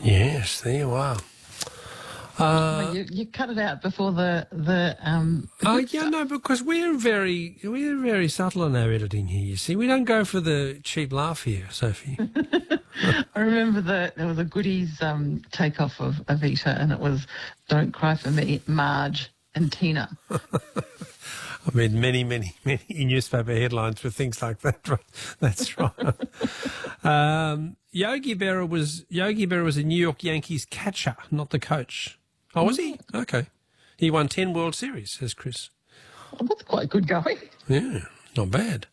Yes, there you are. Well, you cut it out before the Oh, good yeah, stuff. no, because we're very subtle in our editing here. You see, we don't go for the cheap laugh here, Sophie. I remember there was a goodies takeoff of Avita, and it was "Don't Cry for Me, Marge and Tina." I mean, many newspaper headlines with things like that. Right? That's right. Yogi Berra was a New York Yankees catcher, not the coach. Oh, was he? Okay. He won 10 World Series, says Chris. Oh, that's quite good going. Yeah, not bad.